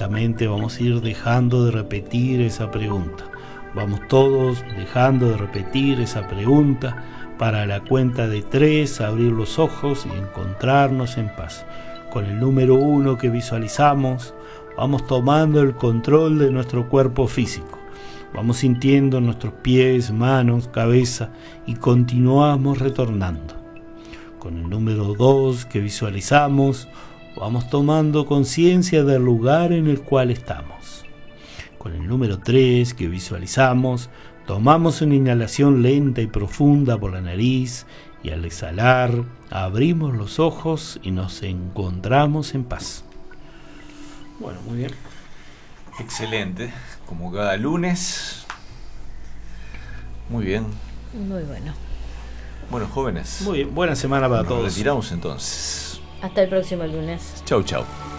lentamente vamos a ir dejando de repetir esa pregunta. Vamos todos dejando de repetir esa pregunta para la cuenta de 3, abrir los ojos y encontrarnos en paz. Con el número 1 que visualizamos, vamos tomando el control de nuestro cuerpo físico. Vamos sintiendo nuestros pies, manos, cabeza y continuamos retornando. Con el número 2 que visualizamos, vamos tomando conciencia del lugar en el cual estamos. Con el número 3 que visualizamos, tomamos una inhalación lenta y profunda por la nariz y al exhalar abrimos los ojos y nos encontramos en paz. Bueno, muy bien. Excelente, como cada lunes. Muy bien. Muy bueno. Bueno, jóvenes. Muy bien, buena semana para todos. Nos retiramos entonces. Hasta el próximo lunes. Chau, chau.